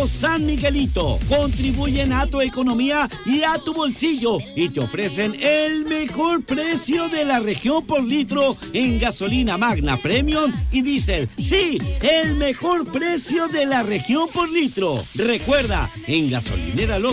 Los San Miguelito contribuyen a tu economía y a tu bolsillo y te ofrecen el mejor precio de la región por litro en gasolina Magna Premium y diésel. Sí, el mejor precio de la región por litro. Recuerda, en Gasolinera Los